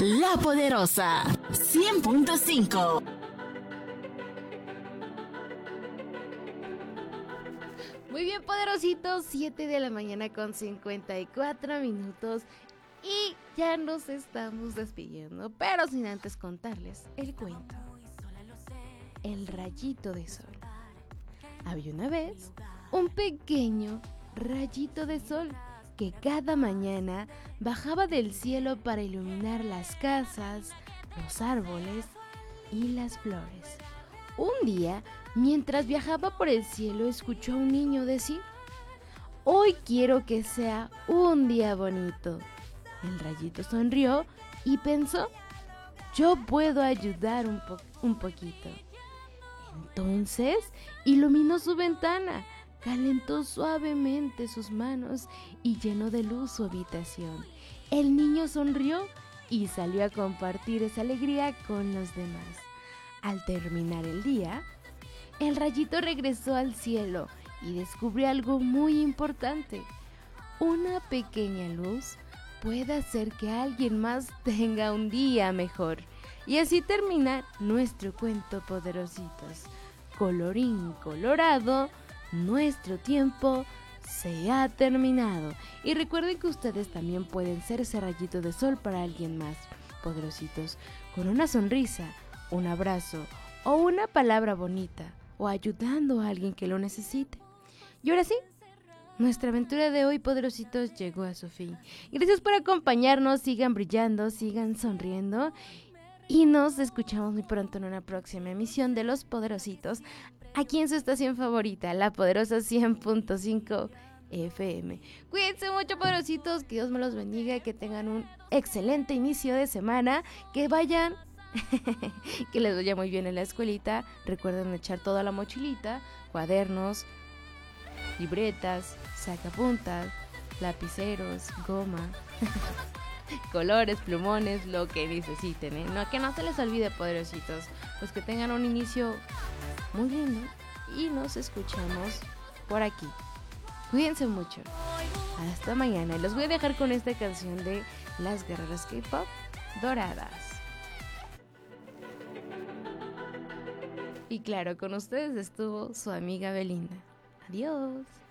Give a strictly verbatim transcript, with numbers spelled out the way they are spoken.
La Poderosa cien punto cinco. Muy bien, poderositos, siete de la mañana con cincuenta y cuatro minutos y ya nos estamos despidiendo, pero sin antes contarles el cuento. El rayito de sol. Había una vez un pequeño rayito de sol que cada mañana bajaba del cielo para iluminar las casas, los árboles y las flores. Un día, mientras viajaba por el cielo, escuchó a un niño decir: «Hoy quiero que sea un día bonito». El rayito sonrió y pensó: «Yo puedo ayudar un, po- un poquito». Entonces iluminó su ventana, calentó suavemente sus manos y llenó de luz su habitación. El niño sonrió y salió a compartir esa alegría con los demás. Al terminar el día, el rayito regresó al cielo y descubrió algo muy importante. Una pequeña luz puede hacer que alguien más tenga un día mejor. Y así termina nuestro cuento, poderositos. Colorín colorado, nuestro tiempo se ha terminado. Y recuerden que ustedes también pueden ser ese rayito de sol para alguien más, poderositos, con una sonrisa, un abrazo o una palabra bonita, o ayudando a alguien que lo necesite. Y ahora sí, nuestra aventura de hoy, poderositos, llegó a su fin. Gracias por acompañarnos, sigan brillando, sigan sonriendo y nos escuchamos muy pronto en una próxima emisión de Los Poderositos, aquí en su estación favorita, La Poderosa cien punto cinco F M. Cuídense mucho, poderositos, que Dios me los bendiga y que tengan un excelente inicio de semana, que vayan... que les vaya muy bien en la escuelita. Recuerden echar toda la mochilita, cuadernos, libretas, sacapuntas, lapiceros, goma, colores, plumones, lo que necesiten, ¿eh? No, que no se les olvide, poderositos. Pues que tengan un inicio muy lindo y nos escuchamos por aquí. Cuídense mucho. Hasta mañana. Y los voy a dejar con esta canción de Las Guerreras K-Pop Doradas. Y claro, con ustedes estuvo su amiga Belinda. Adiós.